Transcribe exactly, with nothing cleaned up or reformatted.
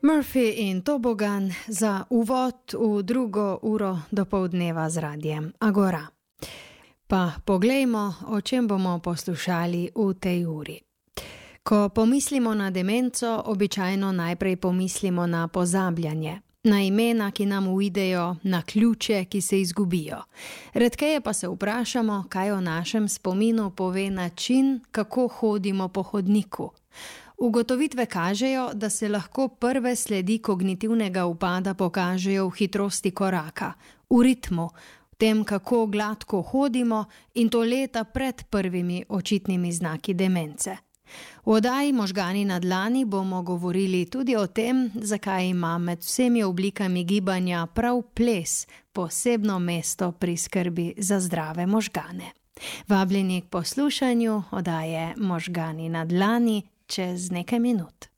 Murphy in Tobogan za uvod v drugo uro dopoldneva z radijem Agora. Pa poglejmo, o čem bomo poslušali v tej uri. Ko pomislimo na demenco, običajno najprej pomislimo na pozabljanje, na imena, ki nam uidejo, na ključe, ki se izgubijo. Redkeje pa se vprašamo, kaj o našem spominu pove način, kako hodimo po hodniku. Ugotovitve kažejo, da se lahko prve sledi kognitivnega upada pokažejo v hitrosti koraka, v ritmu, v tem, kako gladko hodimo in to leta pred prvimi očitnimi znaki demence. V oddaji Možgani na dlani bomo govorili tudi o tem, zakaj ima med vsemi oblikami gibanja prav ples posebno mesto pri skrbi za zdrave možgane. Vabljeni k poslušanju oddaje Možgani na dlani čez nekaj minut.